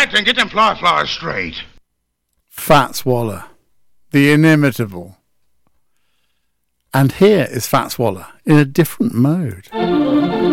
back and get them flies straight. Fats Waller, the inimitable. And here is Fats Waller in a different mode.